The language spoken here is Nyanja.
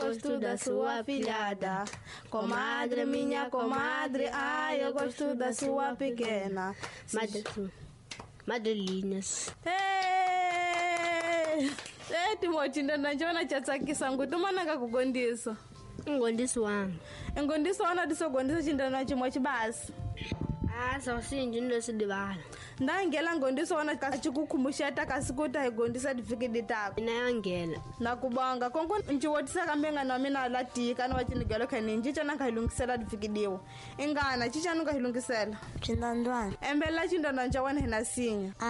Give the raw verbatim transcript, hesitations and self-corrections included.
gosto da sua filhada. Comadre, minha comadre, ai, eu gosto da sua pequena. Madre, madrinhas. Hey! Eh, Timothy, ndanachiona chatsakisa nguti umanaka kugondisa. Ngondisi wangu. Ngondisa wana disogondisa chindana chimwe chibasi. Ah, sausinji ndo sidibala. Ndangela ngondisa wana kachikukumbusha takasikuta hegondisa difikidi tako. Inayangela. Nakubanga konko nchiwotisa kambenga na mina latika na wachinigalo kaninji chana kahilungisela difikidiwo. Ingana chicha nuka hilungisela. Chindandwana. Embela chindana nchawana hinasinya.